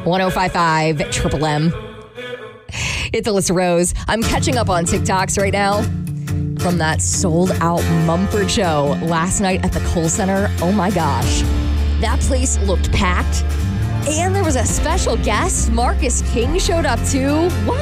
1055 Triple M. It's Alyssa Rose. I'm catching up on TikToks right now from that sold out Mumford show last night at the Kohl Center. Oh my gosh. That place looked packed. And there was a special guest. Marcus King showed up too. What?